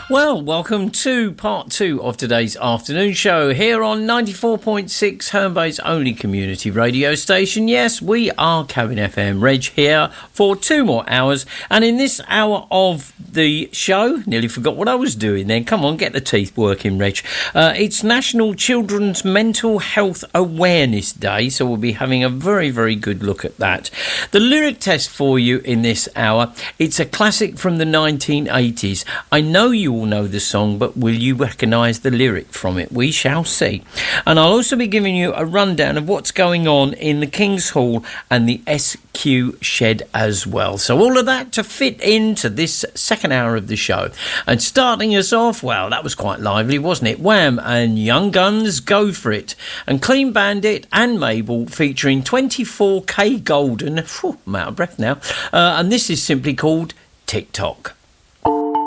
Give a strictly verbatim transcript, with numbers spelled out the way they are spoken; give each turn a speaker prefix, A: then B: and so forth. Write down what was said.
A: Well, welcome to part two of today's afternoon show here on ninety-four point six, Herne Bay's only community radio station. Yes, we are Cabin F M. Reg here for two more hours. And in this hour of the show, nearly forgot what I was doing then. Come on, get the teeth working, Reg. Uh, it's National Children's Mental Health Awareness Day, so we'll be having a very, very good look at that. The lyric test for you in this hour, it's a classic from the nineteen eighties. I know you all know the song, but will you recognise the lyric from it? We shall see. And I'll also be giving you a rundown of what's going on in the King's Hall and the S Q shed as well. So all of that to fit into this second hour of the show. And starting us off, well, that was quite lively, wasn't it? Wham! And Young Guns, Go For It. And Clean Bandit and Mabel featuring twenty-four K Golden. Phew, I'm out of breath now. Uh, and this is simply called TikTok.